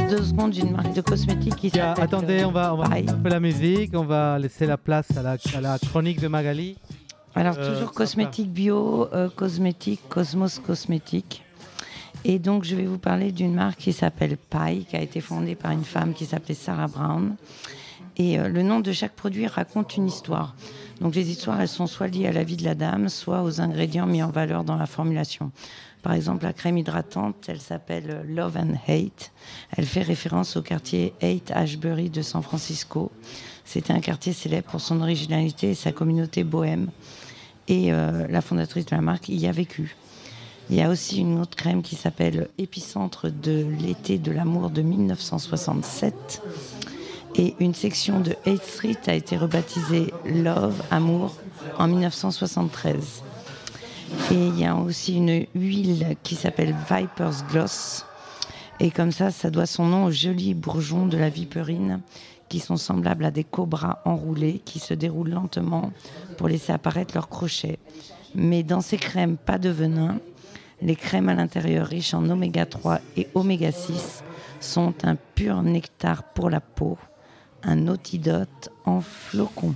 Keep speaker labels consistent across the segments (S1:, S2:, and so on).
S1: 2 secondes d'une marque de cosmétiques qui s'appelle...
S2: Attendez, on va
S1: Paille.
S2: un peu la musique, on va laisser la place à la chronique de Magali.
S1: Alors, toujours cosmétiques bio, cosmétiques, Cosmos Cosmétiques. Et donc, je vais vous parler d'une marque qui s'appelle Paille, qui a été fondée par une femme qui s'appelait Sarah Brown. Et le nom de chaque produit raconte une histoire. Donc, les histoires, elles sont soit liées à la vie de la dame, soit aux ingrédients mis en valeur dans la formulation. Par exemple, la crème hydratante, elle s'appelle Love and Hate. Elle fait référence au quartier Haight-Ashbury de San Francisco. C'était un quartier célèbre pour son originalité et sa communauté bohème. Et la fondatrice de la marque y a vécu. Il y a aussi une autre crème qui s'appelle Épicentre de l'été de l'amour de 1967. Et une section de Haight Street a été rebaptisée Love, Amour, en 1973. Et il y a aussi une huile qui s'appelle Viper's Gloss. Et comme ça doit son nom aux jolis bourgeons de la viperine qui sont semblables à des cobras enroulés qui se déroulent lentement pour laisser apparaître leurs crochets. Mais dans ces crèmes, pas de venin. Les crèmes à l'intérieur riches en oméga 3 et oméga 6 sont un pur nectar pour la peau, un antidote en flocons.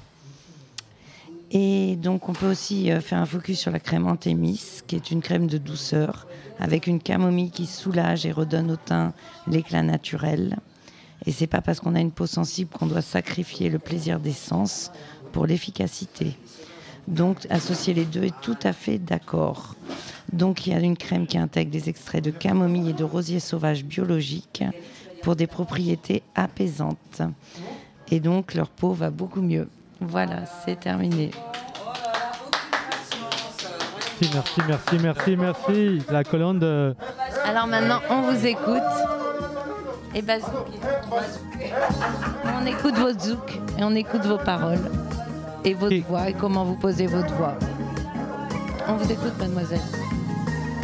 S1: Et donc on peut aussi faire un focus sur la crème Antémis, qui est une crème de douceur, avec une camomille qui soulage et redonne au teint l'éclat naturel. Et c'est pas parce qu'on a une peau sensible qu'on doit sacrifier le plaisir des sens pour l'efficacité. Donc associer les deux est tout à fait d'accord. Donc il y a une crème qui intègre des extraits de camomille et de rosier sauvage biologique pour des propriétés apaisantes. Et donc leur peau va beaucoup mieux. Voilà, c'est terminé.
S2: Merci. La colonne de...
S1: Alors maintenant, on vous écoute. Et bazouk. On écoute votre zouk et on écoute vos paroles et votre voix et comment vous posez votre voix. On vous écoute, mademoiselle.